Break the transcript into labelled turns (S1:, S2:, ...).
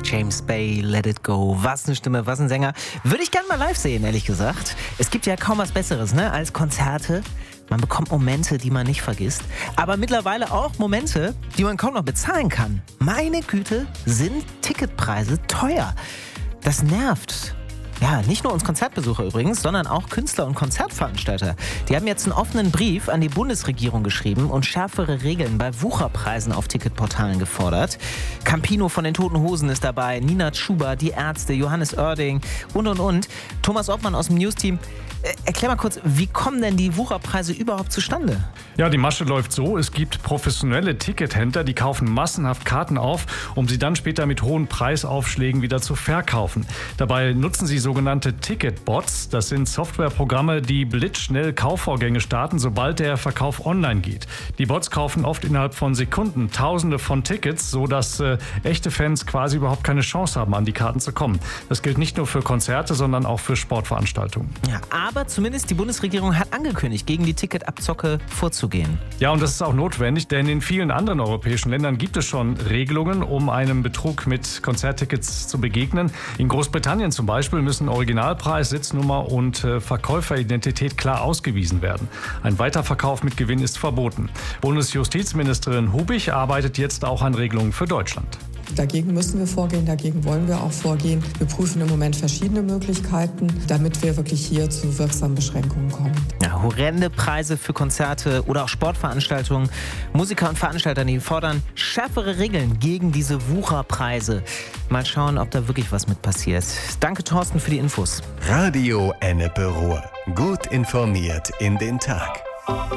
S1: James Bay, Let It Go. Was eine Stimme, was ein Sänger. Würde ich gerne mal live sehen, ehrlich gesagt. Es gibt ja kaum was Besseres, ne, als Konzerte. Man bekommt Momente, die man nicht vergisst. Aber mittlerweile auch Momente, die man kaum noch bezahlen kann. Meine Güte, sind Ticketpreise teuer. Das nervt. Ja, nicht nur uns Konzertbesucher übrigens, sondern auch Künstler und Konzertveranstalter. Die haben jetzt einen offenen Brief an die Bundesregierung geschrieben und schärfere Regeln bei Wucherpreisen auf Ticketportalen gefordert. Campino von den Toten Hosen ist dabei, Nina Chuba, die Ärzte, Johannes Oerding und. Thomas Obmann aus dem News-Team. Erklär mal kurz, wie kommen denn die Wucherpreise überhaupt zustande?
S2: Ja, die Masche läuft so. Es gibt professionelle Tickethändler, die kaufen massenhaft Karten auf, um sie dann später mit hohen Preisaufschlägen wieder zu verkaufen. Dabei nutzen sie sogenannte Ticketbots. Das sind Softwareprogramme, die blitzschnell Kaufvorgänge starten, sobald der Verkauf online geht. Die Bots kaufen oft innerhalb von Sekunden Tausende von Tickets, sodass echte Fans quasi überhaupt keine Chance haben, an die Karten zu kommen. Das gilt nicht nur für Konzerte, sondern auch für Sportveranstaltungen.
S1: Ja, aber zumindest die Bundesregierung hat angekündigt, gegen die Ticketabzocke vorzugehen.
S2: Ja, und das ist auch notwendig, denn in vielen anderen europäischen Ländern gibt es schon Regelungen, um einem Betrug mit Konzerttickets zu begegnen. In Großbritannien zum Beispiel müssen Originalpreis, Sitznummer und Verkäuferidentität klar ausgewiesen werden. Ein Weiterverkauf mit Gewinn ist verboten. Bundesjustizministerin Hubich arbeitet jetzt auch an Regelungen für Deutschland.
S3: Dagegen müssen wir vorgehen, dagegen wollen wir auch vorgehen. Wir prüfen im Moment verschiedene Möglichkeiten, damit wir wirklich hier zu wirksamen Beschränkungen kommen.
S1: Ja, horrende Preise für Konzerte oder auch Sportveranstaltungen. Musiker und Veranstalter, die fordern schärfere Regeln gegen diese Wucherpreise. Mal schauen, ob da wirklich was mit passiert. Danke, Thorsten, für die Infos.
S4: Radio Ennepe Ruhr. Gut informiert in den Tag.